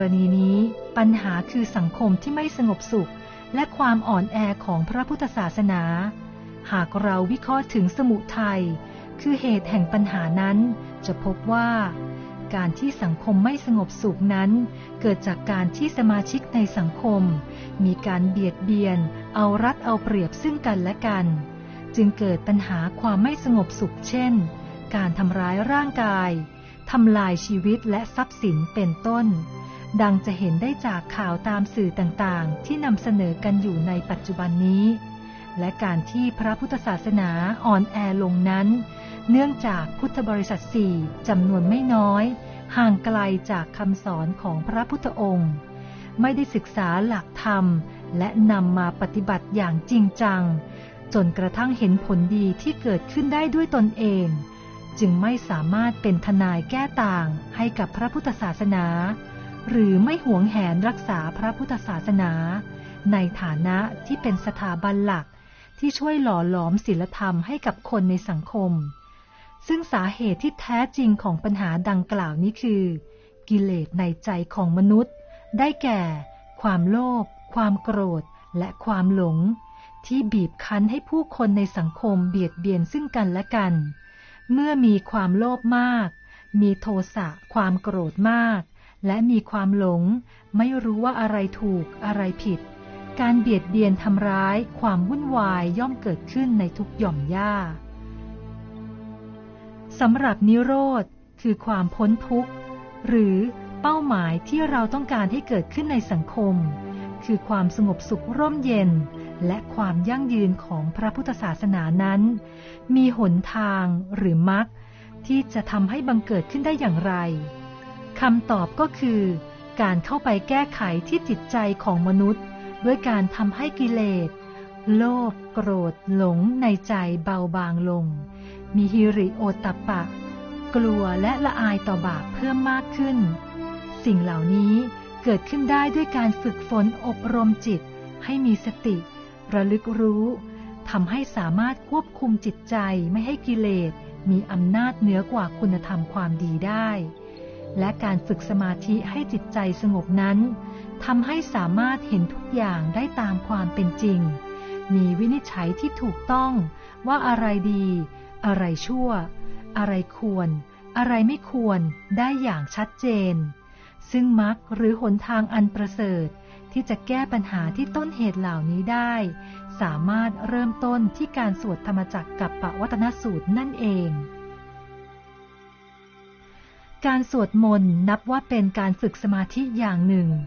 กรณีนี้ปัญหาคือสังคมที่ไม่สงบสุขและความอ่อนแอของพระพุทธศาสนาหากเราวิเคราะห์ถึงสมุทัยคือเหตุแห่งปัญหานั้นจะพบว่าการที่สังคมไม่สงบสุขนั้นเกิดจากการที่สมาชิกในสังคมมีการเบียดเบียนเอารัดเอาเปรียบซึ่งกันและกันจึงเกิดปัญหาความไม่สงบสุขเช่นการทำร้ายร่างกายทำลายชีวิตและทรัพย์สินเป็นต้นดังจะเห็นได้จากข่าวตามสื่อต่างๆที่นำเสนอกันอยู่ในปัจจุบันนี้และการที่พระพุทธศาสนาอ่อนแอลงนั้นเนื่องจากพุทธบริษัท4จำนวนไม่น้อยห่างไกลจากคำสอนของพระพุทธองค์ไม่ได้ศึกษาหลักธรรมและนำมาปฏิบัติอย่างจริงจังจนกระทั่งเห็นผลดีที่เกิดขึ้นได้ด้วยตนเองจึงไม่สามารถเป็นทนายแก้ต่างให้กับพระพุทธศาสนาหรือไม่หวงแหนรักษาพระพุทธศาสนาในฐานะที่เป็นสถาบันหลักที่ช่วยหล่อหลอมศีลธรรมให้กับคนในสังคมซึ่งสาเหตุที่แท้จริงของปัญหาดังกล่าวนี้คือกิเลสในใจของมนุษย์ได้แก่ความโลภความโกรธและความหลงที่บีบคั้นให้ผู้คนในสังคมเบียดเบียนซึ่งกันและกันเมื่อมีความโลภมากมีโทสะความโกรธมากและมีความหลงไม่รู้ว่าอะไรถูกอะไรผิดการเบียดเบียนทำร้ายความวุ่นวายย่อมเกิดขึ้นในทุกหย่อมหญ้าสำหรับนิโรธคือความพ้นทุกข์หรือเป้าหมายที่เราต้องการให้เกิดขึ้นในสังคมคือความสงบสุขร่มเย็นและความยั่งยืนของพระพุทธศาสนานั้นมีหนทางหรือมรรคที่จะทำให้บังเกิดขึ้นได้อย่างไรคำตอบก็คือการเข้าไปแก้ไขที่จิตใจของมนุษย์ด้วยการทำให้กิเลสโลภโกรธหลงในใจเบาบางลงมีหิริโอตตัปปะกลัวและละอายต่อบาปเพิ่มมากขึ้นสิ่งเหล่านี้เกิดขึ้นได้ด้วยการฝึกฝนอบรมจิตให้มีสติระลึกรู้ทำให้สามารถควบคุมจิตใจไม่ให้กิเลสมีอำนาจเหนือกว่าคุณธรรมความดีได้และการฝึกสมาธิให้จิตใจสงบนั้นทำให้สามารถเห็นทุกอย่างได้ตามความเป็นจริงมีวินิจฉัยที่ถูกต้องว่าอะไรดีอะไรชั่วอะไรควรอะไรไม่ควรได้อย่างชัดเจนซึ่งมรรคหรือหนทางอันประเสริฐที่จะแก้ปัญหาที่ต้นเหตุเหล่านี้ได้สามารถเริ่มต้นที่การสวดธรรมจักรกัปปวัตนสูตรนั่นเองการสวดมนต์นับว่าเป็นการฝึกสมาธิอย่างหนึ่ง